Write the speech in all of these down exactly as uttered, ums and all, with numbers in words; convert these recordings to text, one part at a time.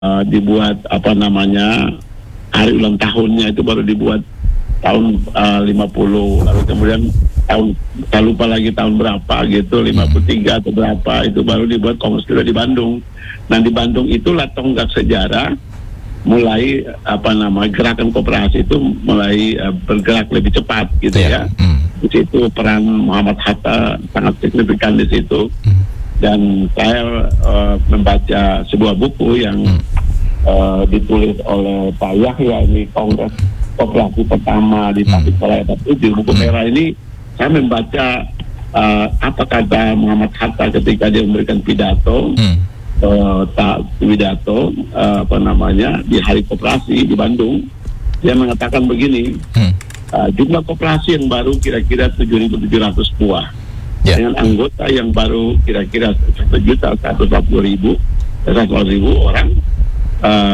uh, dibuat apa namanya hari ulang tahunnya itu baru dibuat tahun uh, lima puluh, lalu kemudian tahun saya lupa lagi tahun berapa gitu, lima puluh tiga atau berapa itu baru dibuat Kongres Kedua di Bandung. Nah di Bandung itulah tonggak sejarah mulai apa nama gerakan koperasi itu mulai uh, bergerak lebih cepat gitu yeah. ya. Mm. Di situ peran Muhammad Hatta sangat signifikan di situ. Mm. Dan saya uh, membaca sebuah buku yang mm. uh, ditulis oleh Pak Yahya, ini Kongres Koperasi pertama di Tasikmalaya itu di buku merah ini saya membaca uh, apa kata Muhammad Hatta ketika dia memberikan pidato mm. uh, tak pidato uh, apa namanya di Hari Koperasi di Bandung. Dia mengatakan begini, mm. uh, jumlah koperasi yang baru kira-kira tujuh ribu tujuh ratus buah yeah. dengan anggota yang baru kira-kira satu juta seratus lima puluh ribu seratus ribu orang, uh,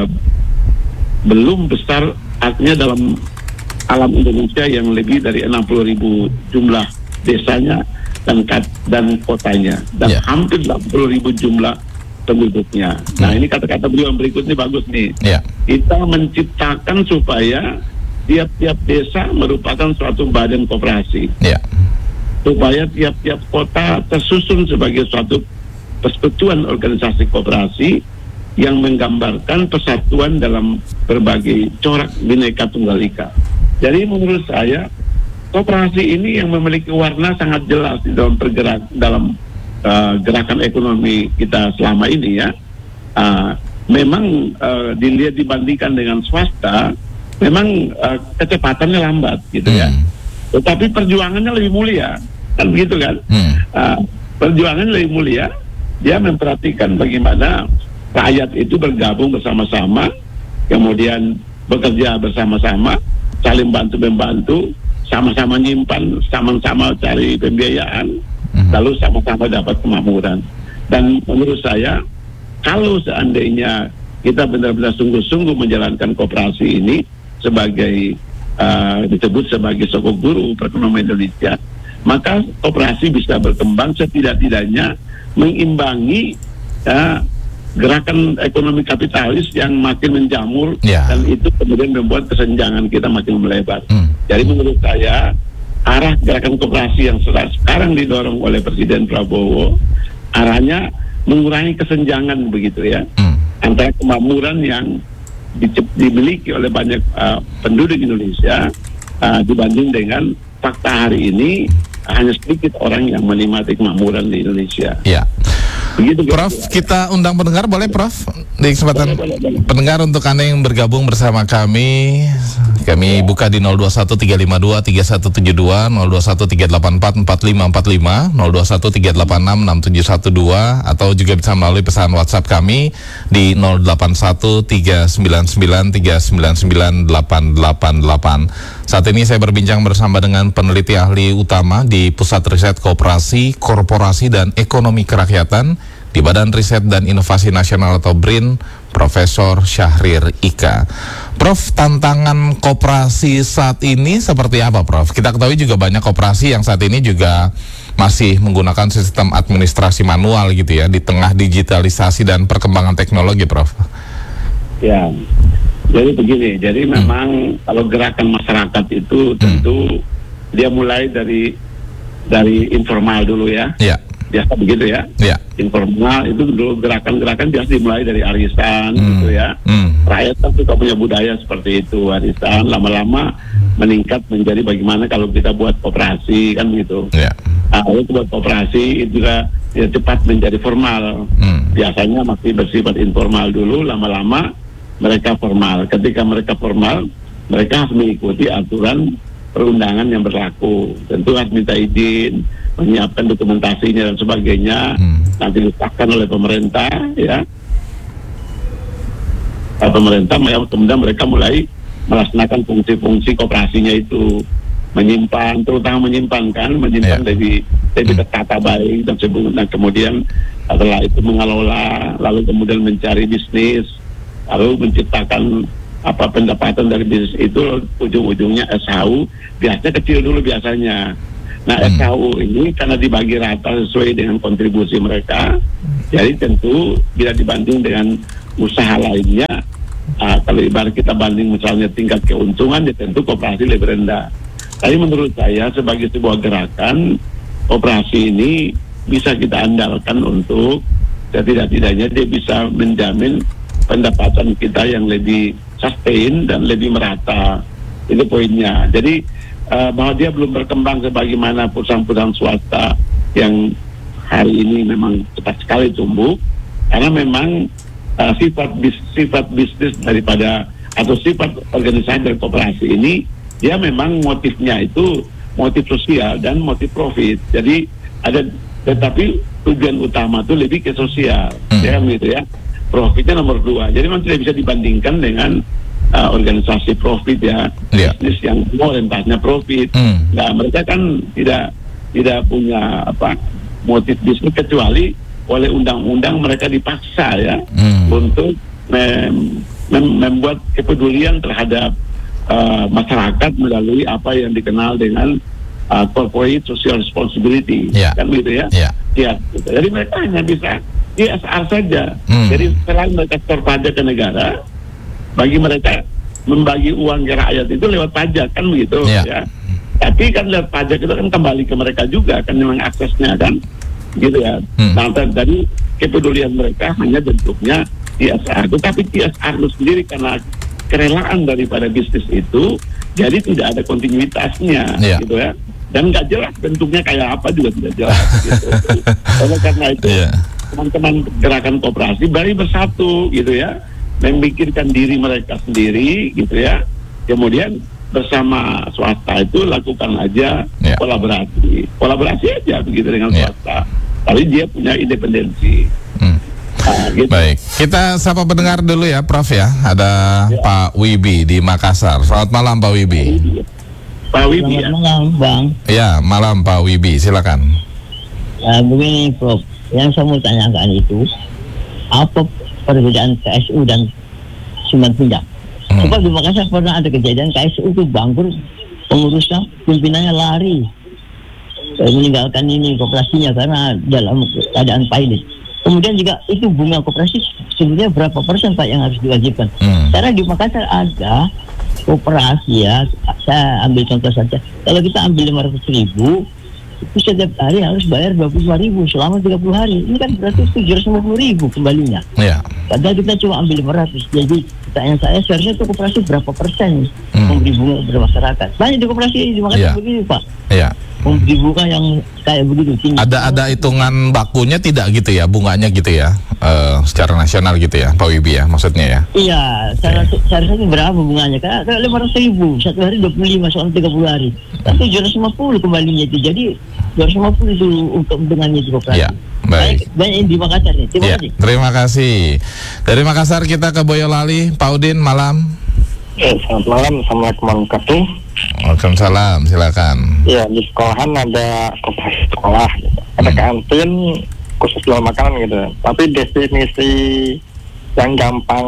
belum besar. Artinya dalam alam Indonesia yang lebih dari enam puluh ribu jumlah desanya dan dan kotanya, dan yeah. hampir delapan puluh ribu jumlah penduduknya. Mm. Nah ini kata-kata beliau yang berikut ini bagus nih. Yeah. Kita menciptakan supaya tiap-tiap desa merupakan suatu badan koperasi. Yeah. Supaya tiap-tiap kota tersusun sebagai suatu persekutuan organisasi koperasi yang menggambarkan persatuan dalam berbagai corak Bhinneka Tunggal Ika. Jadi menurut saya koperasi ini yang memiliki warna sangat jelas di dalam pergerak dalam uh, gerakan ekonomi kita selama ini ya. Uh, memang uh, dilihat dibandingkan dengan swasta, memang uh, kecepatannya lambat gitu ya. Hmm. Tetapi perjuangannya lebih mulia, kan begitu kan? Hmm. Uh, perjuangannya lebih mulia. Dia memperhatikan bagaimana rakyat itu bergabung bersama-sama, kemudian bekerja bersama-sama, saling bantu-membantu, sama-sama nyimpan, sama-sama cari pembiayaan, mm-hmm. lalu sama-sama dapat kemakmuran. Dan menurut saya, kalau seandainya kita benar-benar sungguh-sungguh menjalankan koperasi ini sebagai uh, disebut sebagai sokok guru perekonomian Indonesia, maka koperasi bisa berkembang setidak-tidaknya mengimbangi uh, gerakan ekonomi kapitalis yang makin menjamur yeah. dan itu kemudian membuat kesenjangan kita makin melebar. Mm. Jadi menurut saya arah gerakan koperasi yang sekarang didorong oleh Presiden Prabowo arahnya mengurangi kesenjangan begitu ya mm. antara kemakmuran yang di, dimiliki oleh banyak uh, penduduk Indonesia uh, dibanding dengan fakta hari ini hanya sedikit orang yang menikmati kemakmuran di Indonesia. Yeah. Begitu, Prof, gitu. Kita undang pendengar, boleh Prof? Di kesempatan boleh, boleh, boleh. Pendengar, untuk Anda yang bergabung bersama kami, kami ya. buka di nol dua satu tiga lima dua tiga satu tujuh dua, nol dua satu tiga delapan empat empat lima empat lima, nol dua satu tiga delapan enam enam tujuh satu dua, atau juga bisa melalui pesan WhatsApp kami di nol delapan satu tiga sembilan sembilan tiga sembilan sembilan delapan delapan delapan. Saat ini saya berbincang bersama dengan peneliti ahli utama di Pusat Riset Koperasi, Korporasi dan Ekonomi Kerakyatan di Badan Riset dan Inovasi Nasional atau B R I N, Profesor Syahrir Ika. Prof, tantangan koperasi saat ini seperti apa, Prof? Kita ketahui juga banyak koperasi yang saat ini juga masih menggunakan sistem administrasi manual gitu ya, di tengah digitalisasi dan perkembangan teknologi, Prof. Ya, jadi begini, jadi memang hmm. kalau gerakan masyarakat itu tentu hmm. dia mulai dari dari informal dulu ya. Ya. Biasa begitu ya. Ya. Informal itu dulu gerakan-gerakan biasa dimulai dari arisan hmm. gitu ya. Hmm. Rakyat kan juga punya budaya seperti itu, arisan lama-lama meningkat menjadi bagaimana kalau kita buat koperasi kan gitu. Ya. Nah, itu buat koperasi itu juga ya, cepat menjadi formal. Hmm. Biasanya masih bersifat informal dulu, lama-lama mereka formal. Ketika mereka formal, mereka harus mengikuti aturan perundangan yang berlaku. Tentu harus minta izin, menyiapkan dokumentasinya dan sebagainya. Hmm. Nanti diletakkan oleh pemerintah, ya. Nah, pemerintah, kemudian mereka mulai melaksanakan fungsi-fungsi koperasinya itu, menyimpan, terutama menyimpan kan, menyimpan yeah. lebih lebih tertata baik dan sebagainya. Nah, kemudian setelah itu mengelola, lalu kemudian mencari bisnis, lalu menciptakan apa pendapatan dari bisnis itu, ujung-ujungnya S H U, biasanya kecil dulu biasanya. Nah, Hmm. S K U ini karena dibagi rata sesuai dengan kontribusi mereka, jadi tentu bila dibanding dengan usaha lainnya, uh, kalau ibarat kita banding misalnya tingkat keuntungan, ya tentu koperasi lebih rendah. Tapi menurut saya sebagai sebuah gerakan, koperasi ini bisa kita andalkan untuk setidak-tidaknya dia bisa menjamin pendapatan kita yang lebih sustain dan lebih merata. Itu poinnya. Jadi Uh, bahwa dia belum berkembang sebagaimana perusahaan-perusahaan swasta yang hari ini memang cepat sekali tumbuh, karena memang uh, sifat bis, sifat bisnis daripada atau sifat organisasi dan koperasi ini, dia memang motifnya itu motif sosial dan motif profit. Jadi ada, tetapi tujuan utama itu lebih ke sosial, hmm. ya kan gitu ya. Profitnya nomor dua. Jadi memang tidak bisa dibandingkan dengan Uh, organisasi profit ya, yeah. bisnis yang orientasinya profit. Mm. Nah, mereka kan tidak tidak punya apa motif bisnis kecuali oleh undang-undang mereka dipaksa ya mm. untuk mem mem membuat kepedulian terhadap uh, masyarakat melalui apa yang dikenal dengan uh, corporate social responsibility, yeah. kan gitu ya. Yeah. Ya, gitu. Jadi mereka hanya bisa C S R saja. Mm. Jadi selain mereka setor pajak ke negara, bagi mereka membagi uang ke rakyat itu lewat pajak kan begitu yeah. ya. Tapi kan lewat pajak itu kan kembali ke mereka juga kan memang aksesnya kan gitu ya. Hmm. Nah tadi kepedulian mereka hanya bentuknya C S R. Tetapi C S R itu sendiri karena kerelaan daripada bisnis itu, jadi tidak ada kontinuitasnya yeah. gitu ya. Dan nggak jelas bentuknya kayak apa juga tidak jelas gitu. Oleh karena itu yeah. teman-teman gerakan koperasi baru bersatu gitu ya, memikirkan diri mereka sendiri gitu ya, kemudian bersama swasta itu lakukan aja yeah. kolaborasi kolaborasi aja begitu dengan yeah. swasta, tapi dia punya independensi. hmm. Nah, gitu. Baik, kita sapa pendengar dulu ya Prof ya. Ada ya. Pak Wibi di Makassar. Selamat malam Pak Wibi. Pak Wibi. Selamat ya. malam Bang. Ya, malam Pak Wibi, silakan. Uh, begini Prof, yang saya mau tanyakan itu apa perbedaan K S U dan Simpan Pinjam. Hmm. Sebab di Makassar pernah ada kejadian K S U itu bangkrut, pengurusnya, pimpinannya lari, eh, meninggalkan ini koperasinya karena dalam keadaan pilot. Kemudian juga itu bunga koperasi sebenarnya berapa persen Pak yang harus diwajibkan? Hmm. Karena di Makassar ada koperasi ya, saya ambil contoh saja. Kalau kita ambil lima ratus ribu, itu setiap hari harus bayar dua puluh lima ribu selama tiga puluh hari. Ini kan berarti tujuh ratus lima puluh ribu kembalinya. Yeah. Padahal kita cuma ambil lima ratus. Jadi pertanyaan saya, seharusnya itu koperasi berapa persen hmm. memberi bunga kepada masyarakat? Banyak di koperasi di Makassar yeah. begini Pak. Yeah. Memberi bunga yang kayak begitu tinggi. Ada ada hitungan bakunya tidak gitu ya, bunganya gitu ya, uh, secara nasional gitu ya Pak Wibi ya maksudnya ya? Iya, seharusnya okay. berapa bunganya? Karena lima ratus ribu satu hari dua puluh lima soal tiga puluh hari. Kan tujuh ratus lima puluh kembalinya itu. Jadi dua ratus lima puluh itu untuk dengannya di koperasi. Ya, baik. Banyak di Makassar nih. Terima ya, kasih. Terima kasih. Dari Makassar kita ke Boyolali. Pak Udin, malam. Ya, selamat malam. Assalamualaikum warahmatullahi wabarakatuh. Waalaikumsalam, silakan. Ya, di sekolahan ada koperasi sekolah, gitu. Ada hmm. kantin khusus jual makanan gitu. Tapi definisi yang gampang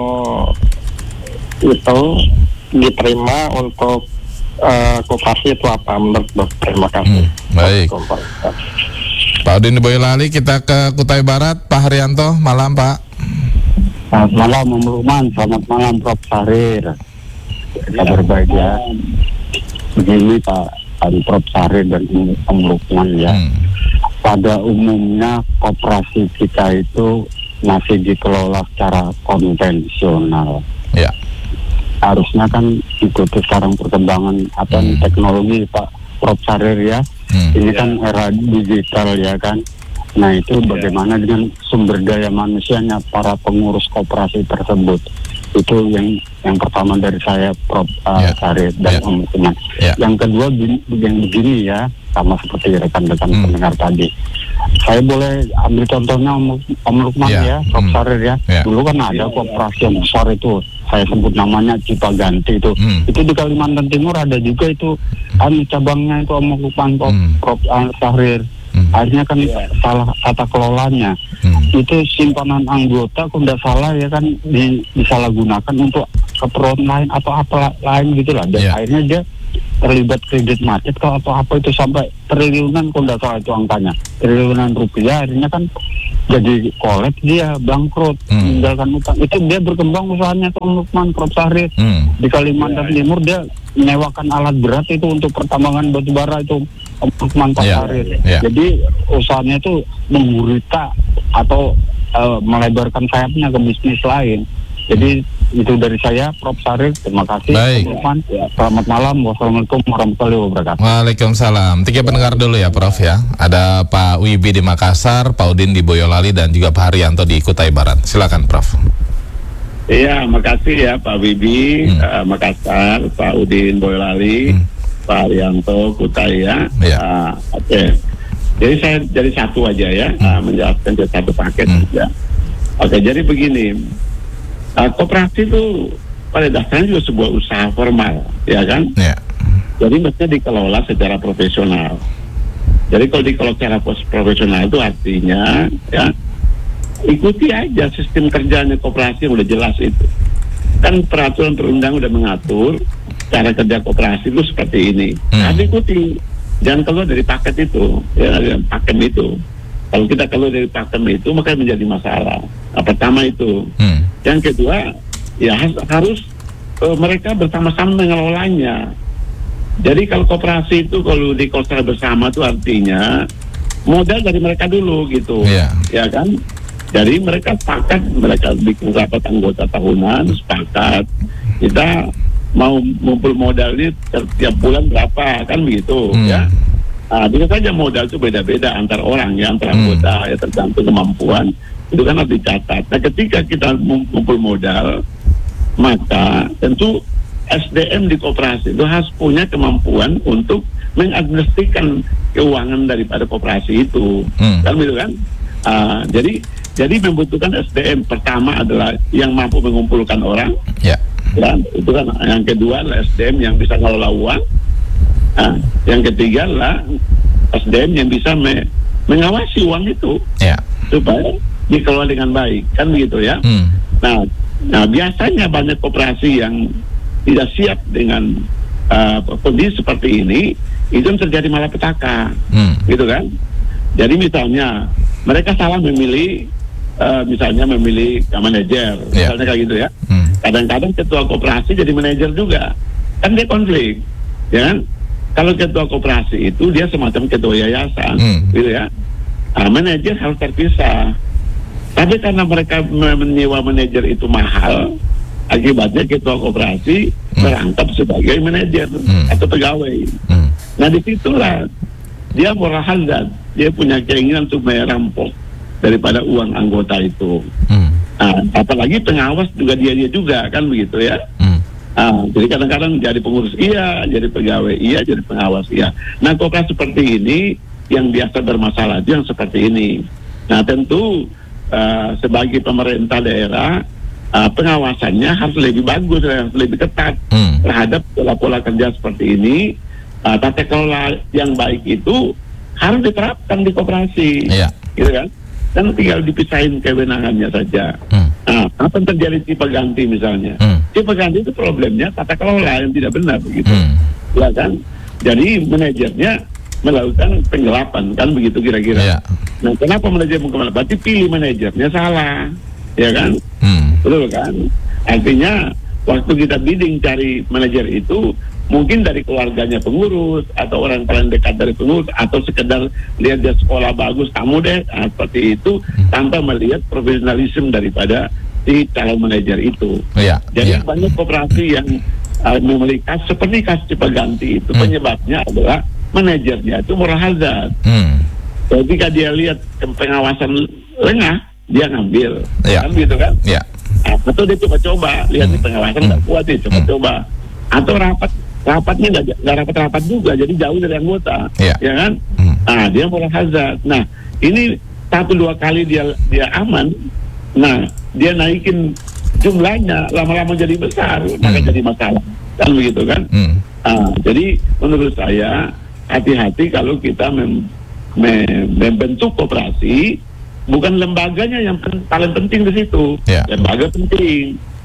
itu diterima untuk uh, koperasi itu apa menurut Bapak? Terima kasih. Hmm, baik. Pak Udin di Boyolali, kita ke Kutai Barat. Pak Haryanto, malam Pak. Selamat malam Om Lukman, selamat malam Prof Sarir. Kabar baik ya. Begini Pak Prof Sarir dan Om Lukman ya. Hmm. Pada umumnya koperasi kita itu masih dikelola secara konvensional. Ya. Harusnya kan ikuti sekarang perkembangan apa hmm. teknologi Pak Prof Sarir ya. Hmm. Ini kan era digital ya kan. Nah itu bagaimana dengan sumber daya manusianya para pengurus koperasi tersebut. Itu yang yang pertama dari saya Prof uh, yeah. Sarir dan yeah. Om Lukman. Yeah. Yang kedua yang begini ya, sama seperti rekan-rekan hmm. pendengar tadi. Saya boleh ambil contohnya Om, Om Lukman yeah. ya, Prof hmm. Sarir ya. Yeah. Dulu kan ada koperasi yang besar itu, saya sebut namanya Cipaganti itu. Hmm. Itu di Kalimantan Timur ada juga itu, anu cabangnya itu Om Lukman Prof, hmm. Prof uh, Sarir. Hmm. Akhirnya kan yeah. salah tata kelolanya. Hmm. Itu simpanan anggota kalau tidak salah ya kan di, disalahgunakan untuk keperluan lain atau apa lain gitu lah. Dan yeah. akhirnya dia terlibat kredit macet kalau atau apa itu sampai triliunan kalau nggak salah itu angkanya, triliunan rupiah, akhirnya kan jadi kolek, dia bangkrut, hmm. meninggalkan utang. Itu dia berkembang usahanya Om Lukman, Prof Sahrir. Hmm. Di Kalimantan ya, Timur dia menyewakan alat berat itu untuk pertambangan batu bara itu Om Lukman, Prof ya, Sahrir. ya. Jadi usahanya itu menggurita atau uh, melebarkan sayapnya ke bisnis lain. Jadi itu dari saya, Prof Sahrir. Terima kasih. Baik. Ya, selamat malam. Wassalamualaikum warahmatullahi wabarakatuh. Waalaikumsalam. Tiga pendengar dulu ya, Prof ya. Ada Pak Wibi di Makassar, Pak Udin di Boyolali, dan juga Pak Haryanto di Kutai Barat. Silakan, Prof. Iya, makasih ya Pak Wibi, hmm. uh, Makassar, Pak Udin Boyolali, hmm. Pak Haryanto Kutai ya. ya. Uh, Oke. Okay. Jadi saya jadi satu aja ya, hmm. uh, menjelaskan jadi satu paket hmm. ya. Oke, okay, jadi begini. Uh, koperasi itu pada dasarnya juga sebuah usaha formal, ya kan? Ya. Jadi mestinya dikelola secara profesional. Jadi kalau dikelola secara profesional itu artinya, ya, ikuti aja sistem kerjanya koperasi yang udah jelas itu. Kan peraturan perundang udah mengatur cara kerja koperasi itu seperti ini. Hmm. Nah, ikuti, jangan keluar dari paket itu, ya, dari pakem itu. Kalau kita keluar dari pakem itu maka menjadi masalah. Nah, pertama itu. Hmm. Yang kedua, ya harus uh, mereka bersama-sama mengelolanya. Jadi kalau koperasi itu kalau dikelola bersama itu artinya modal dari mereka dulu gitu, yeah. ya kan? Jadi mereka sepakat, mereka bikin rapat anggota tahunan, sepakat kita mau ngumpul modal ini setiap bulan berapa, kan begitu, hmm. ya. Nah, bisa saja modal itu beda-beda antar orang ya, antar anggota, hmm. ya tergantung kemampuan. Itu kan harus dicatat. Nah, ketika kita mengumpul modal, maka tentu S D M di koperasi itu harus punya kemampuan untuk mengadministrasikan keuangan daripada koperasi itu, hmm. kan gitu kan? Uh, jadi jadi membutuhkan S D M. Pertama adalah yang mampu mengumpulkan orang, yeah. dan itu kan. Yang kedua adalah S D M yang bisa ngelola uang. Nah, yang ketiga adalah S D M yang bisa me mengawasi uang itu, yeah. supaya dikelola dengan baik, kan begitu ya. Hmm. Nah, nah biasanya banyak koperasi yang tidak siap dengan uh, kondisi seperti ini, itu terjadi malapetaka, hmm. gitu kan. Jadi misalnya mereka salah memilih, uh, misalnya memilih manajer, yeah. misalnya kayak gitu ya. Kadang-kadang hmm. ketua koperasi jadi manajer juga, kan dia konflik, ya kan. Kalau ketua koperasi itu dia semacam ketua yayasan, hmm. gitu ya. Nah, manajer harus terpisah. Tapi karena mereka menyewa manajer itu mahal, akibatnya ketua koperasi hmm. merangkap sebagai manajer hmm. atau pegawai. Hmm. Nah, disitulah dia moral hazard, dia punya keinginan untuk merampok daripada uang anggota itu. Hmm. Nah, apalagi pengawas juga dia dia juga, kan begitu ya. Hmm. Nah, jadi kadang-kadang jadi pengurus iya, jadi pegawai iya, jadi pengawas iya. Nah, koperasi seperti ini yang biasa bermasalah itu yang seperti ini. Nah, tentu Uh, sebagai pemerintah daerah, uh, pengawasannya harus lebih bagus, harus lebih ketat hmm. terhadap pola-pola kerja seperti ini. Uh, tata kelola yang baik itu harus diterapkan di koperasi, yeah. gitu kan? Dan tinggal dipisahin kewenangannya saja. Hmm. Nah, apa yang terjadi tipe ganti misalnya? Hmm. Tipe ganti itu problemnya tata kelola yang tidak benar, begitu, hmm. ya kan? Jadi manajernya melakukan penggelapan, kan begitu kira-kira. Yeah. Nah, kenapa manajer menggelap? Berarti pilih manajernya salah, ya kan? Hmm. Betul kan? Artinya waktu kita bidding cari manajer itu mungkin dari keluarganya pengurus atau orang paling dekat dari pengurus atau sekedar lihat dia sekolah bagus, kamu deh, nah, seperti itu hmm. tanpa melihat profesionalisme daripada si calon manajer itu. Yeah. Jadi yeah. banyak koperasi yang uh, memiliki kasus seperti kasus Cipaganti itu hmm. penyebabnya adalah manajernya itu moral hazard. Hmm. Ketika dia lihat pengawasan lengah, dia ngambil, ya. kan gitu kan? Ya. Atau dia coba-coba, lihat hmm. pengawasan nggak hmm. kuat, dia coba-coba. Hmm. Atau rapat, rapatnya nggak rapat-rapat juga, jadi jauh dari anggota, ya, ya kan? Hmm. Nah, dia moral hazard. Nah, ini satu dua kali dia dia aman, nah dia naikin jumlahnya, lama-lama jadi besar, hmm. maka jadi masalah, kan begitu kan? Hmm. Nah, jadi menurut saya hati-hati kalau kita mem, me, membentuk koperasi, bukan lembaganya yang pen, paling penting di situ. Yeah. Lembaga penting,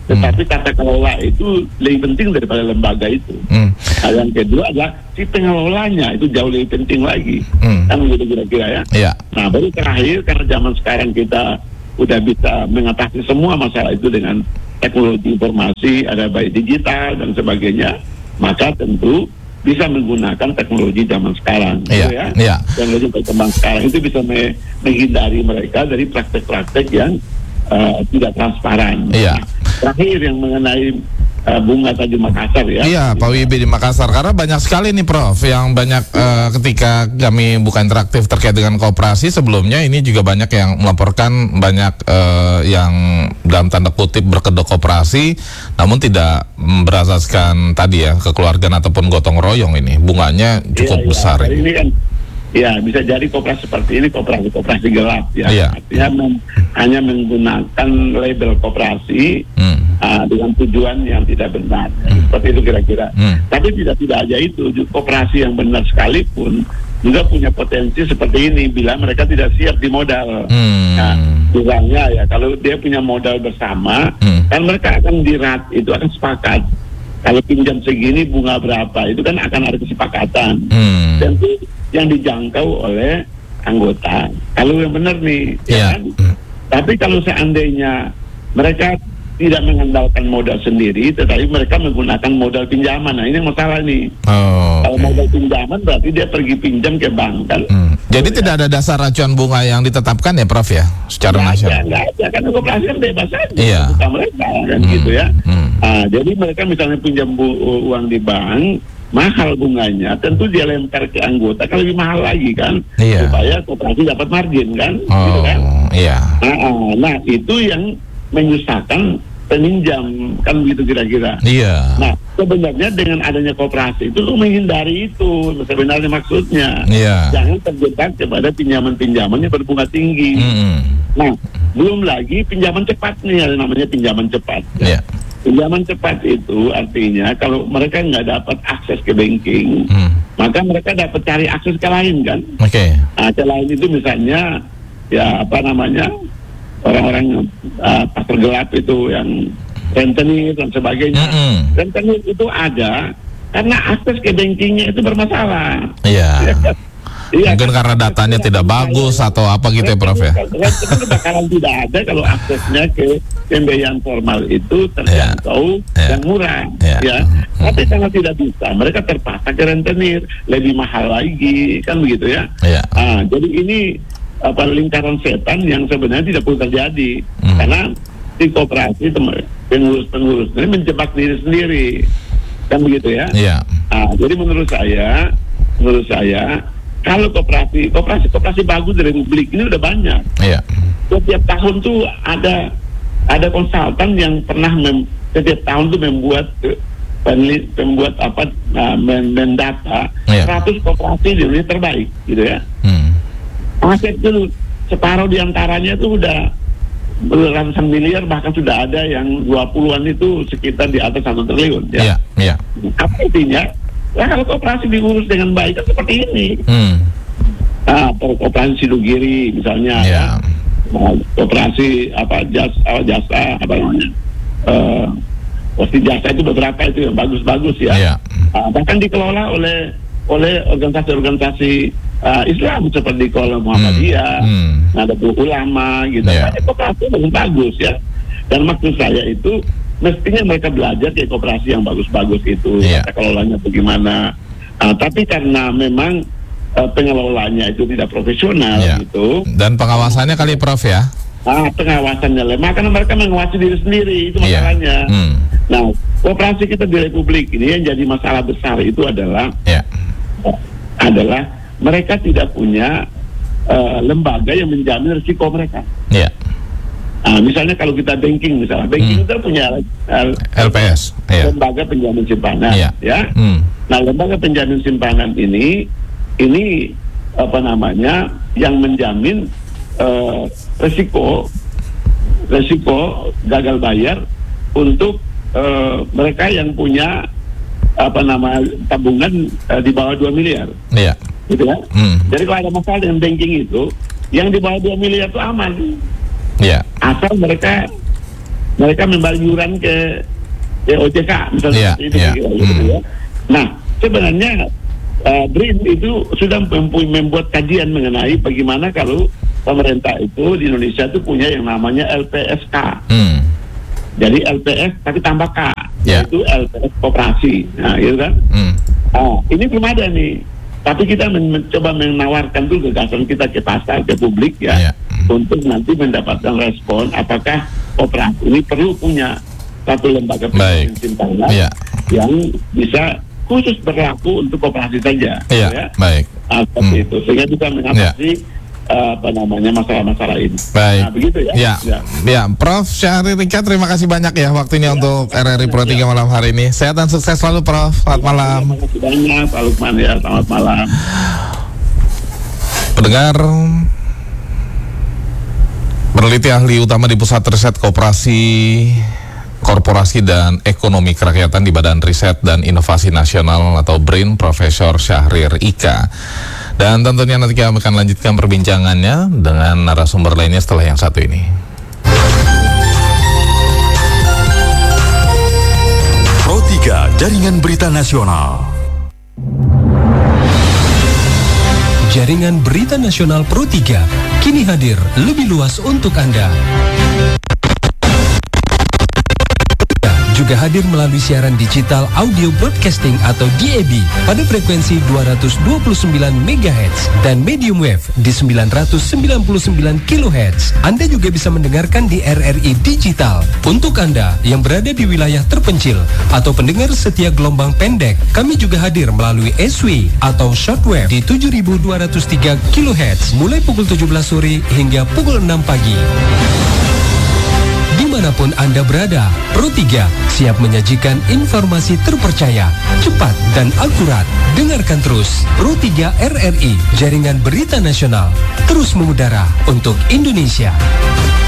Tetapi tata kelola itu lebih penting daripada lembaga itu. Hmm. Nah, yang kedua adalah si pengelolanya itu jauh lebih penting lagi. Hmm. Kan begitu kira-kira ya. Iya. Nah, baru terakhir karena zaman sekarang kita udah bisa mengatasi semua masalah itu dengan teknologi informasi, ada baik digital dan sebagainya, maka tentu bisa menggunakan teknologi zaman sekarang, Iya. gitu ya. Iya. Teknologi berkembang sekarang itu bisa me- menghindari mereka dari praktek-praktek yang uh, tidak transparan. Iya. Terakhir yang mengenai uh, bunga tadi Makassar ya. Iya, Pak Wibi di Makassar, karena banyak sekali nih Prof yang banyak eh, ketika kami buka interaktif terkait dengan koperasi sebelumnya ini juga banyak yang melaporkan banyak eh, yang dalam tanda kutip berkedok koperasi namun tidak mm, berasaskan tadi ya kekeluargaan ataupun gotong royong, ini bunganya cukup Iya, besar iya. ini. Ini kan ya bisa jadi koperasi seperti ini koperasi-koperasi gelap ya. Iya. Artinya mem- hanya menggunakan label koperasi Hmm. uh, dengan tujuan yang tidak benar. Seperti itu kira-kira. Hmm. Tapi tidak tidak aja itu, ju- koperasi yang benar sekalipun juga punya potensi seperti ini bila mereka tidak siap di modal. Hmm. Nah, misalnya ya kalau dia punya modal bersama, Hmm. kan mereka akan dirat, itu akan sepakat. Kalau pinjam segini bunga berapa, itu kan akan ada kesepakatan. Hmm. Dan itu yang dijangkau oleh anggota. Kalau yang benar nih, Iya. ya kan? Tapi kalau seandainya mereka tidak mengandalkan modal sendiri, tetapi mereka menggunakan modal pinjaman, nah ini yang masalah nih. Oh, Kalau oke. modal pinjaman berarti dia pergi pinjam ke bank kan? Hmm. Jadi tidak ada dasar acuan bunga yang ditetapkan ya Prof ya secara Nggak ada, nasional. nggak ada, karena koperasi kan bebas saja. Iya. Bukan mereka kan Hmm. gitu ya. Hmm. Ah, jadi mereka misalnya pinjam bu- uang di bank, mahal bunganya, tentu dia lempar ke anggota kan lebih mahal lagi kan, Iya. supaya koperasi dapat margin kan, gitu Oh, kan. iya. Nah, ah, nah itu yang menyusahkan peminjam kan begitu kira-kira. Iya. Nah sebenarnya dengan adanya koperasi itu lu menghindari itu sebenarnya maksudnya. Iya. Jangan terjebak kepada pinjaman-pinjaman yang berbunga tinggi. Hmm. Nah, belum lagi pinjaman cepat nih, ada namanya pinjaman cepat. Iya. Pinjaman cepat itu artinya kalau mereka nggak dapat akses ke banking, Hmm. maka mereka dapat cari akses ke lain kan. Oke. Nah, ke lain itu misalnya ya apa namanya orang-orang uh, pasar gelap itu yang rentenir dan sebagainya. Mm-mm. Rentenir itu ada karena akses ke bankingnya itu bermasalah. Iya. Iya, Mungkin kan? karena datanya tidak bagus atau apa gitu ya Prof ya. Rentenir bakalan tidak ada kalau aksesnya ke pembiayaan formal itu terjangkau Ya. dan murah, Ya. ya. Hmm. Tapi karena tidak bisa, mereka terpaksa ke rentenir, lebih mahal lagi, kan begitu ya. Iya. Ah, jadi ini apa lingkaran setan yang sebenarnya tidak perlu terjadi, Hmm. karena di koperasi tem- pengurus-pengurus ini menjebak diri sendiri, kan begitu ya. Iya. Ah, jadi menurut saya, menurut saya kalau koperasi, koperasi koperasi bagus di Republik ini udah banyak. Iya. Setiap tahun tuh ada ada konsultan yang pernah mem, setiap tahun tuh membuat eh, penli- membuat apa nah, men- mendata Iya. seratus koperasi di Indonesia terbaik, gitu ya. Hmm. Aset itu separuh diantaranya itu udah ratusan miliar, bahkan sudah ada yang dua puluhan itu sekitar di atas satu triliun. Iya. Ya. Iya. Apa intinya? Nah, kalau koperasi diurus dengan baik kan seperti ini. Hmm. Nah, koperasi Sidogiri misalnya, Iya. ya. Nah, koperasi apa jasa, apa, jasa apa namanya? Uh, Pasti jasa itu beberapa itu yang bagus-bagus ya. Iya. Uh, bahkan dikelola oleh oleh organisasi-organisasi uh, Islam seperti dikelola Muhammadiyah, Hmm. Nahdlatul Ulama gitu. Iya. Nah, koperasi bagus-bagus ya. Dan maksud saya itu mestinya mereka belajar ke koperasi yang bagus-bagus itu, Iya. tata kelolanya bagaimana. Uh, tapi karena memang uh, pengelolanya itu tidak profesional Iya. gitu. Dan pengawasannya kali Prof ya. Ah, pengawasannya lemah karena mereka mengawasi diri sendiri, itu Iya. masalahnya. Hmm. Nah, koperasi kita di Republik ini yang jadi masalah besar itu adalah Iya. adalah mereka tidak punya uh, lembaga yang menjamin risiko mereka. Iya. Ah, misalnya kalau kita banking, misalnya banking Hmm. kita punya uh, L P S. Iya. lembaga penjamin simpanan, Iya. ya. Hmm. Nah, lembaga penjamin simpanan ini ini apa namanya yang menjamin uh, risiko risiko gagal bayar untuk uh, mereka yang punya apa nama tabungan uh, di bawah dua miliar, Iya. gitu ya. Hmm. Jadi kalau ada masalah dengan banking itu, yang di bawah dua miliar itu aman, Iya. asal mereka mereka membayar iuran ke, ke O J K misalnya. Yeah, itu, yeah. gitu, Hmm. ya. Nah sebenarnya uh, BRIN itu sudah mempunyai membuat kajian mengenai bagaimana kalau pemerintah itu di Indonesia itu punya yang namanya L P S K. Hmm. Jadi L P S tapi tambah K, Ya. yaitu L P S koperasi. Nah, gitu kan? Hmm. Oh, ini belum ada nih. Tapi kita men- mencoba menawarkan dulu gagasan kita ke pasar, ke publik ya, Ya. Hmm. untuk nanti mendapatkan respon apakah koperasi ini perlu punya satu lembaga Baik. pensiun tahunan Ya. yang bisa khusus berlaku untuk koperasi saja. Iya, Ya. baik. Ah, seperti Hmm. itu. Sehingga bisa mengatasi uh, apa namanya masalah-masalah ini. Baik. Nah, begitu ya. Ya, ya, Prof Syahrir Rika, terima kasih banyak ya waktunya untuk R R I Pro tiga malam hari ini. Sehat dan sukses selalu, Prof. Selamat malam. Terima kasih banyak, Pak Lukman ya. Selamat malam. Pendengar, peneliti ahli utama di Pusat Riset Koperasi Korporasi dan Ekonomi Kerakyatan di Badan Riset dan Inovasi Nasional atau BRIN, Profesor Syahrir Ika. Dan tentunya nanti kami akan lanjutkan perbincangannya dengan narasumber lainnya setelah yang satu ini. Pro tiga Jaringan Berita Nasional. Jaringan Berita Nasional Pro tiga kini hadir lebih luas untuk Anda. Juga hadir melalui siaran digital audio broadcasting atau D A B pada frekuensi dua ratus dua puluh sembilan megahertz dan medium wave di sembilan ratus sembilan puluh sembilan kilohertz. Anda juga bisa mendengarkan di R R I Digital. Untuk Anda yang berada di wilayah terpencil atau pendengar setia gelombang pendek, kami juga hadir melalui S W atau shortwave di tujuh ribu dua ratus tiga kilohertz mulai pukul tujuh belas sore hingga pukul enam pagi. Dimanapun Anda berada, Pro tiga siap menyajikan informasi terpercaya, cepat dan akurat. Dengarkan terus Pro tiga R R I, Jaringan Berita Nasional, terus mengudara untuk Indonesia.